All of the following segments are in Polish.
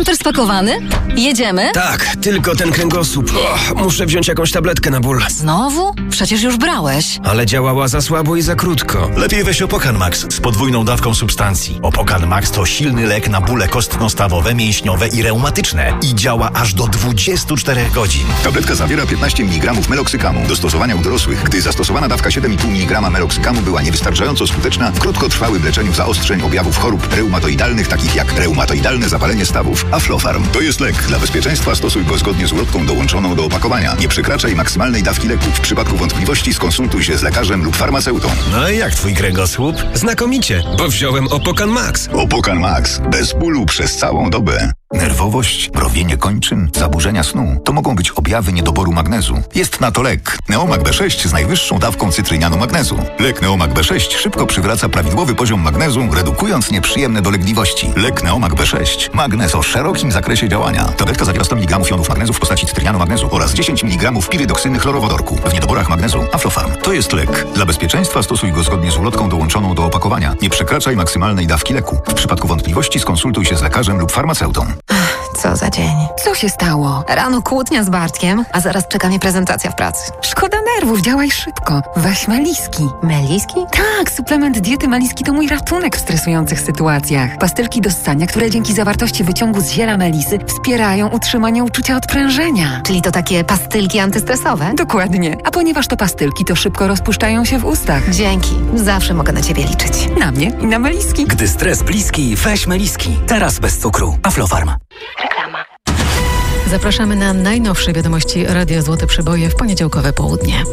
Kamper spakowany? Jedziemy? Tak, tylko ten kręgosłup. Muszę wziąć jakąś tabletkę na ból. Znowu? Przecież już brałeś. Ale działała za słabo i za krótko. Lepiej weź Opokan Max z podwójną dawką substancji. Opokan Max to silny lek na bóle kostno-stawowe, mięśniowe i reumatyczne. I działa aż do 24 godzin. Tabletka zawiera 15 mg meloksykamu. Do stosowania u dorosłych. Gdy zastosowana dawka 7,5 mg meloksykamu była niewystarczająco skuteczna w krótkotrwałym leczeniu zaostrzeń objawów chorób reumatoidalnych, takich jak reumatoidalne zapalenie stawów. Aflofarm to jest lek. Dla bezpieczeństwa stosuj go zgodnie z ulotką dołączoną do opakowania. Nie przekraczaj maksymalnej dawki leku. W przypadku wątpliwości skonsultuj się z lekarzem lub farmaceutą. No i jak twój kręgosłup? Znakomicie, bo wziąłem Opokan Max. Opokan Max. Bez bólu przez całą dobę. Nerwowość, mrowienie kończyn, zaburzenia snu to mogą być objawy niedoboru magnezu. Jest na to lek. Neomag B6 z najwyższą dawką cytrynianu magnezu. Lek Neomag B6 szybko przywraca prawidłowy poziom magnezu, redukując nieprzyjemne dolegliwości. Lek Neomag B6. Magnez o szerokim zakresie działania. Tabletka zawiera 100 mg jonów magnezu w postaci cytrynianu magnezu oraz 10 mg pirydoksyny chlorowodorku. W niedoborach magnezu Aflofarm. To jest lek. Dla bezpieczeństwa stosuj go zgodnie z ulotką dołączoną do opakowania. Nie przekraczaj maksymalnej dawki leku. W przypadku wątpliwości skonsultuj się z lekarzem lub farmaceutą. Co za dzień. Co się stało? Rano kłótnia z Bartkiem, a zaraz czeka mnie prezentacja w pracy. Szkoda nerwów, działaj szybko. Weź Meliski. Meliski? Tak, suplement diety Meliski to mój ratunek w stresujących sytuacjach. Pastylki do ssania, które dzięki zawartości wyciągu z ziela melisy wspierają utrzymanie uczucia odprężenia. Czyli to takie pastylki antystresowe? Dokładnie. A ponieważ to pastylki, to szybko rozpuszczają się w ustach. Dzięki. Zawsze mogę na ciebie liczyć. Na mnie i na Meliski. Gdy stres bliski, weź Meliski. Teraz bez cukru. Aflofarm. Reklama. Zapraszamy na najnowsze wiadomości Radia Złote Przeboje w poniedziałkowe południe.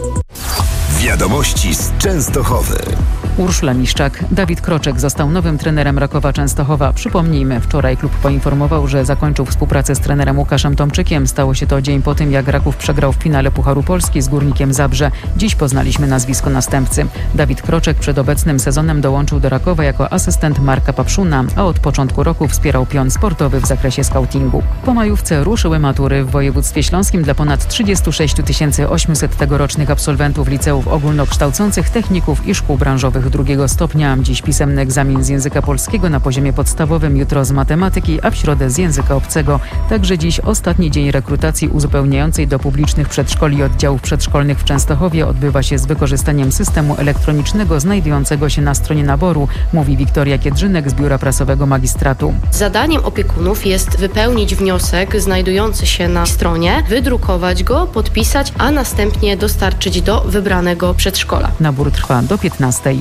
Wiadomości z Częstochowy. Urszula Miszczak. Dawid Kroczek został nowym trenerem Rakowa Częstochowa. Przypomnijmy, wczoraj klub poinformował, że zakończył współpracę z trenerem Łukaszem Tomczykiem. Stało się to dzień po tym, jak Raków przegrał w finale Pucharu Polski z Górnikiem Zabrze. Dziś poznaliśmy nazwisko następcy. Dawid Kroczek przed obecnym sezonem dołączył do Rakowa jako asystent Marka Papszuna, a od początku roku wspierał pion sportowy w zakresie skautingu. Po majówce ruszyły matury w województwie śląskim dla ponad 36 800 tegorocznych absolwentów liceów ogólnokształcących, techników i szkół branżowych drugiego stopnia. Dziś pisemny egzamin z języka polskiego na poziomie podstawowym, jutro z matematyki, a w środę z języka obcego. Także dziś ostatni dzień rekrutacji uzupełniającej do publicznych przedszkoli i oddziałów przedszkolnych w Częstochowie odbywa się z wykorzystaniem systemu elektronicznego znajdującego się na stronie naboru, mówi Wiktoria Kiedrzynek z Biura Prasowego Magistratu. Zadaniem opiekunów jest wypełnić wniosek znajdujący się na stronie, wydrukować go, podpisać, a następnie dostarczyć do wybranego przedszkola. Nabór trwa do 15.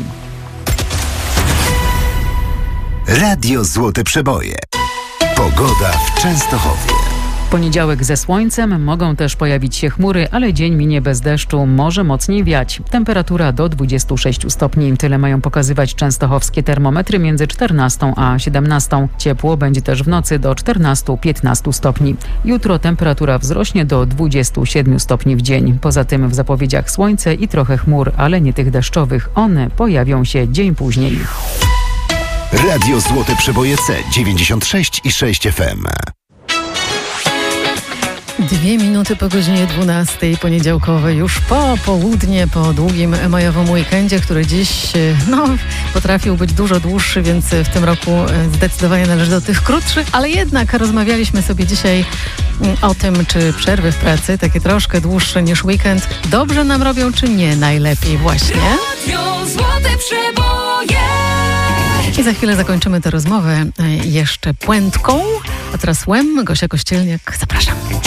Radio Złote Przeboje. Pogoda w Częstochowie. Poniedziałek ze słońcem, mogą też pojawić się chmury, ale dzień minie bez deszczu, może mocniej wiać. Temperatura do 26 stopni. Tyle mają pokazywać częstochowskie termometry między 14 a 17. Ciepło będzie też w nocy do 14-15 stopni. Jutro temperatura wzrośnie do 27 stopni w dzień. Poza tym w zapowiedziach słońce i trochę chmur, ale nie tych deszczowych. One pojawią się dzień później. Radio Złote Przeboje C 96,6 FM. 2 minuty po godzinie 12 poniedziałkowej, już po południe, po długim majowym weekendzie, który dziś potrafił być dużo dłuższy, więc w tym roku zdecydowanie należy do tych krótszych, ale jednak rozmawialiśmy sobie dzisiaj o tym, czy przerwy w pracy, takie troszkę dłuższe niż weekend, dobrze nam robią, czy nie najlepiej właśnie. Radio Złote Przeboje. I za chwilę zakończymy tę rozmowę jeszcze puentką, a teraz Gosia Kościelniak, zapraszam.